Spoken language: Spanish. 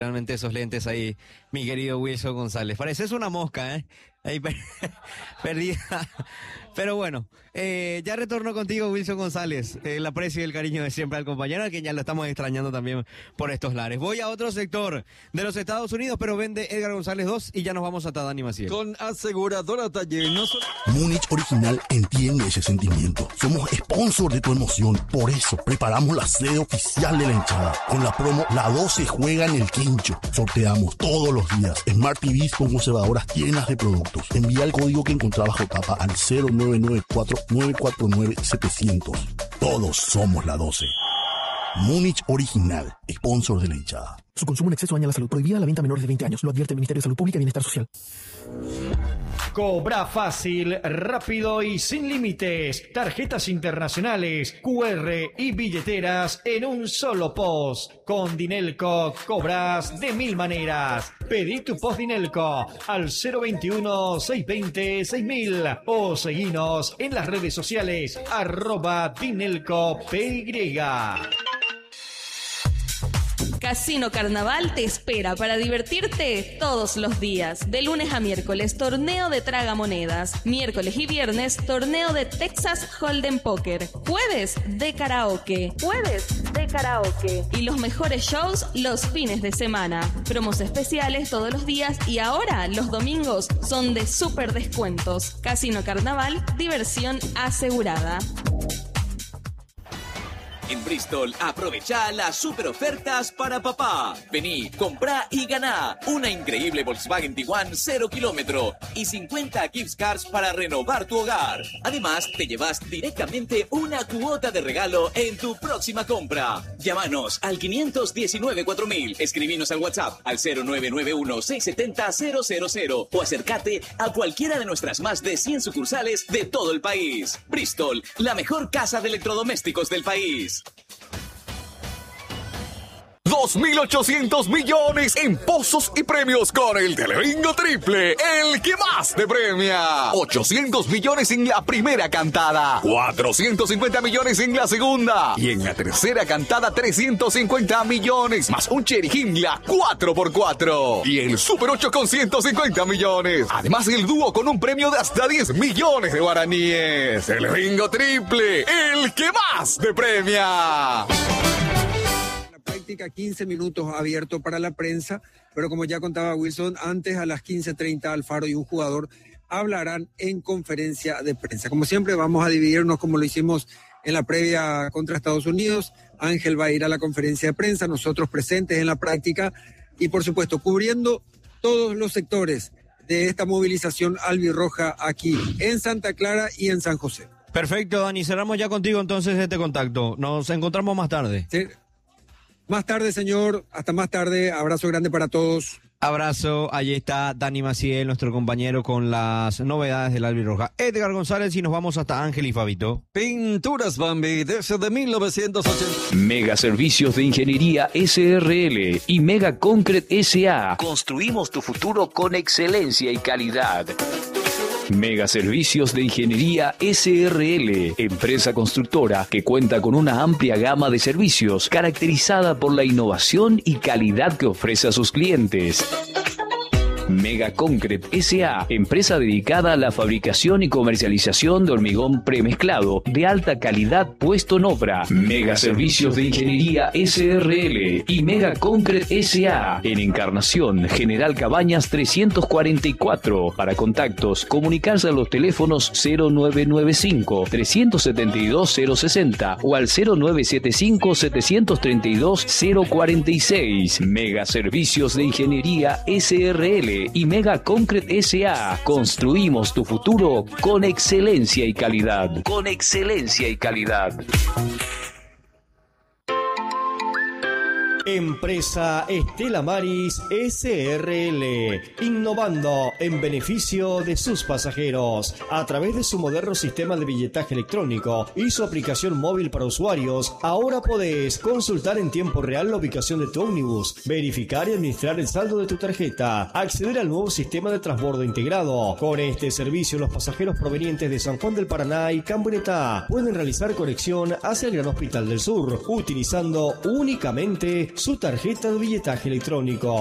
Realmente esos lentes ahí, mi querido Wilson González. Pareces una mosca, ¿eh? Ahí perdida. Pero bueno, ya retorno contigo, Wilson González. El aprecio y el cariño de siempre al compañero, al que ya lo estamos extrañando también por estos lares. Voy a otro sector de los Estados Unidos, pero vende Edgar González 2 y ya nos vamos a Dani Maciel. Con aseguradora Taller, no solo... Múnich Original entiende ese sentimiento. Somos sponsor de tu emoción. Por eso preparamos la sede oficial de la hinchada. Con la promo La 12 juega en el quincho. Sorteamos todos los días Smart TVs con conservadoras llenas de productos. Envía el código que encontrás bajo tapa al 0994-949-700. Todos somos la 12. Múnich Original, sponsor de la hinchada. Su consumo en exceso daña la salud. Prohibida la venta a menores de 20 años. Lo advierte el Ministerio de Salud Pública y Bienestar Social. Cobra fácil, rápido y sin límites. Tarjetas internacionales, QR y billeteras en un solo post. Con Dinelco cobras de 1000 maneras. Pedí tu post Dinelco al 021-620-6000 o seguinos en las redes sociales @DinelcoPY. Casino Carnaval te espera para divertirte todos los días. De lunes a miércoles, torneo de tragamonedas. Miércoles y viernes, torneo de Texas Hold'em Poker. Jueves de karaoke. Y los mejores shows los fines de semana. Promos especiales todos los días y ahora los domingos son de súper descuentos. Casino Carnaval, diversión asegurada. En Bristol, aprovecha las super ofertas para papá. Vení, comprá y ganá una increíble Volkswagen Tiguan 0 kilómetro y 50 gift cards para renovar tu hogar. Además, te llevas directamente una cuota de regalo en tu próxima compra. Llámanos al 519-4000, escribinos al WhatsApp al 0991-670-000 o acércate a cualquiera de nuestras más de 100 sucursales de todo el país. Bristol, la mejor casa de electrodomésticos del país. 2.800 millones en pozos y premios con el Telebingo Triple, el que más te premia. 800 millones en la primera cantada, 450 millones en la segunda y en la tercera cantada 350 millones, más un Cherry Himla 4x4 y el Super 8 con 150 millones. Además el dúo con un premio de hasta 10 millones de guaraníes. Telebingo Triple, el que más te premia. Práctica 15 minutos abierto para la prensa, pero como ya contaba Wilson, antes a las 15:30 Alfaro y un jugador hablarán en conferencia de prensa. Como siempre vamos a dividirnos como lo hicimos en la previa contra Estados Unidos. Ángel va a ir a la conferencia de prensa, nosotros presentes en la práctica y por supuesto cubriendo todos los sectores de esta movilización albirroja aquí en Santa Clara y en San José. Perfecto, Dani, cerramos ya contigo entonces este contacto. Nos encontramos más tarde. Sí. Más tarde, señor. Hasta más tarde. Abrazo grande para todos. Abrazo. Allí está Dani Maciel, nuestro compañero, con las novedades del albirroja. Edgar González y nos vamos hasta Ángel y Fabito. Pinturas Bambi desde 1980. Mega Servicios de Ingeniería SRL y Mega Concrete S.A. Construimos tu futuro con excelencia y calidad. Mega Servicios de Ingeniería SRL, empresa constructora que cuenta con una amplia gama de servicios caracterizada por la innovación y calidad que ofrece a sus clientes. Mega Concrete S.A., empresa dedicada a la fabricación y comercialización de hormigón premezclado de alta calidad puesto en obra. Mega Servicios de Ingeniería SRL y Mega Concrete S.A. en Encarnación, General Cabañas 344. Para contactos, comunicarse a los teléfonos 0995-372-060 o al 0975-732-046. Mega Servicios de Ingeniería SRL y Mega Concrete S.A. Construimos tu futuro con excelencia y calidad. Con excelencia y calidad. Empresa Estela Maris S.R.L. innovando en beneficio de sus pasajeros a través de su moderno sistema de billetaje electrónico y su aplicación móvil para usuarios. Ahora podés consultar en tiempo real la ubicación de tu ómnibus, verificar y administrar el saldo de tu tarjeta, acceder al nuevo sistema de transbordo integrado. Con este servicio, los pasajeros provenientes de San Juan del Paraná y Camburetá pueden realizar conexión hacia el Gran Hospital del Sur utilizando únicamente su tarjeta de billetaje electrónico.